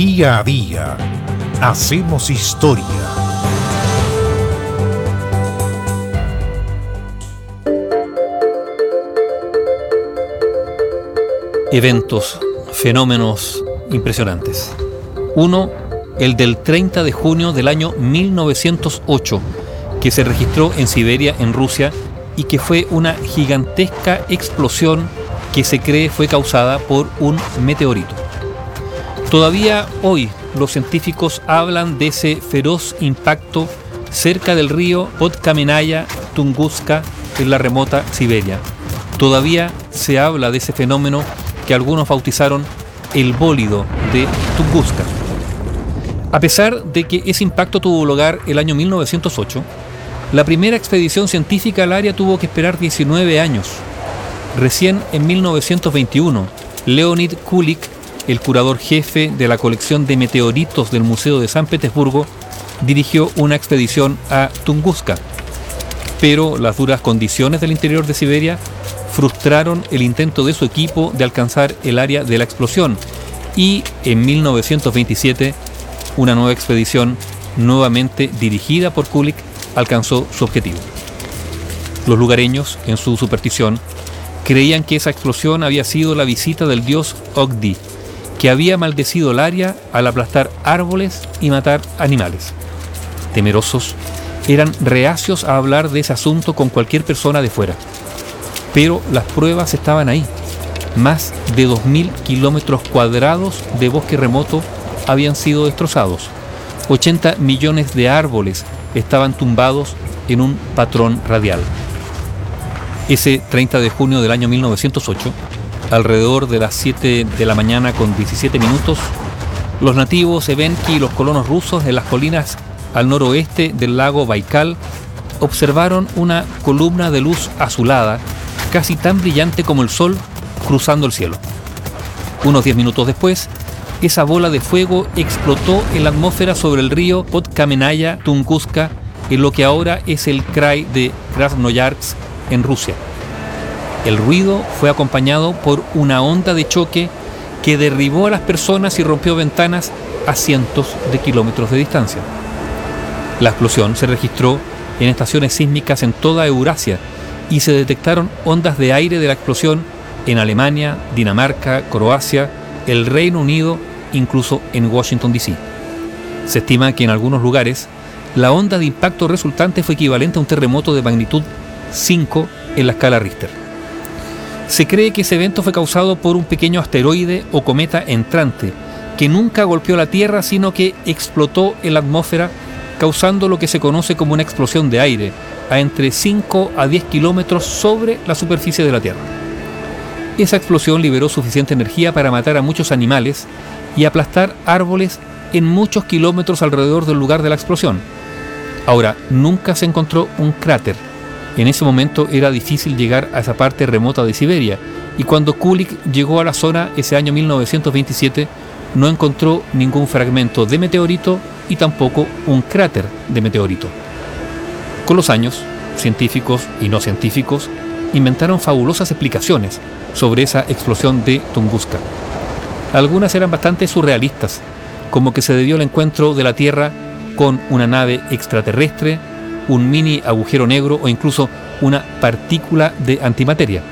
Día a día hacemos historia. Eventos, fenómenos impresionantes. Uno, el del 30 de junio del año 1908, que se registró en Siberia, en Rusia, y que fue una gigantesca explosión que se cree fue causada por un meteorito. Todavía hoy los científicos hablan de ese feroz impacto cerca del río Podkamenaya Tunguska en la remota Siberia. Todavía se habla de ese fenómeno que algunos bautizaron el bólido de Tunguska. A pesar de que ese impacto tuvo lugar el año 1908, la primera expedición científica al área tuvo que esperar 19 años. Recién en 1921, Leonid Kulik, el curador jefe de la colección de meteoritos del Museo de San Petersburgo, dirigió una expedición a Tunguska. Pero las duras condiciones del interior de Siberia frustraron el intento de su equipo de alcanzar el área de la explosión, y en 1927 una nueva expedición, nuevamente dirigida por Kulik, alcanzó su objetivo. Los lugareños, en su superstición, creían que esa explosión había sido la visita del dios Ogdi, que había maldecido el área al aplastar árboles y matar animales. Temerosos, eran reacios a hablar de ese asunto con cualquier persona de fuera. Pero las pruebas estaban ahí. Más de 2.000 kilómetros cuadrados de bosque remoto habían sido destrozados. 80 millones de árboles estaban tumbados en un patrón radial. Ese 30 de junio del año 1908, alrededor de las 7 de la mañana con 17 minutos, los nativos Evenki y los colonos rusos en las colinas al noroeste del lago Baikal observaron una columna de luz azulada, casi tan brillante como el sol, cruzando el cielo. Unos 10 minutos después, esa bola de fuego explotó en la atmósfera sobre el río Podkamenaya Tunguska, en lo que ahora es el krai de Krasnoyarsk, en Rusia. El ruido fue acompañado por una onda de choque que derribó a las personas y rompió ventanas a cientos de kilómetros de distancia. La explosión se registró en estaciones sísmicas en toda Eurasia y se detectaron ondas de aire de la explosión en Alemania, Dinamarca, Croacia, el Reino Unido, incluso en Washington D.C. Se estima que en algunos lugares la onda de impacto resultante fue equivalente a un terremoto de magnitud 5 en la escala Richter. Se cree que ese evento fue causado por un pequeño asteroide o cometa entrante que nunca golpeó la Tierra, sino que explotó en la atmósfera, causando lo que se conoce como una explosión de aire a entre 5 a 10 kilómetros sobre la superficie de la Tierra. Esa explosión liberó suficiente energía para matar a muchos animales y aplastar árboles en muchos kilómetros alrededor del lugar de la explosión. Ahora, nunca se encontró un cráter. En ese momento era difícil llegar a esa parte remota de Siberia, y cuando Kulik llegó a la zona ese año 1927, no encontró ningún fragmento de meteorito y tampoco un cráter de meteorito. Con los años, científicos y no científicos inventaron fabulosas explicaciones sobre esa explosión de Tunguska. Algunas eran bastante surrealistas, como que se debió al encuentro de la Tierra con una nave extraterrestre, un mini agujero negro o incluso una partícula de antimateria.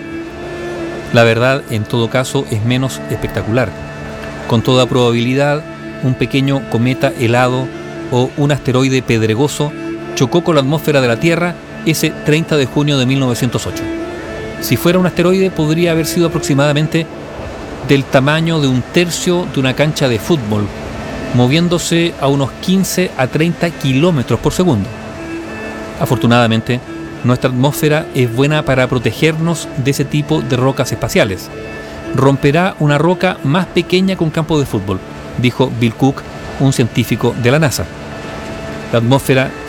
La verdad, en todo caso, es menos espectacular. Con toda probabilidad, un pequeño cometa helado o un asteroide pedregoso chocó con la atmósfera de la Tierra ese 30 de junio de 1908. Si fuera un asteroide, podría haber sido aproximadamente del tamaño de un tercio de una cancha de fútbol, moviéndose a unos 15 a 30 kilómetros por segundo. Afortunadamente, nuestra atmósfera es buena para protegernos de ese tipo de rocas espaciales. Romperá una roca más pequeña que un campo de fútbol, dijo Bill Cook, un científico de la NASA. La atmósfera